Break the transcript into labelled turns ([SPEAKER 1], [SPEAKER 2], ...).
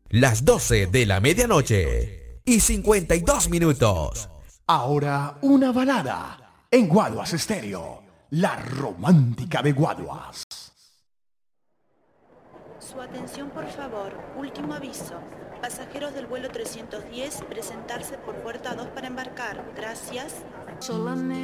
[SPEAKER 1] las 12 de la medianoche y 52 minutos.
[SPEAKER 2] Ahora una balada en Guaduas Estéreo, la romántica de Guaduas.
[SPEAKER 3] Su atención, por favor. Último aviso. Pasajeros del vuelo 310, presentarse por puerta 2 para embarcar. Gracias.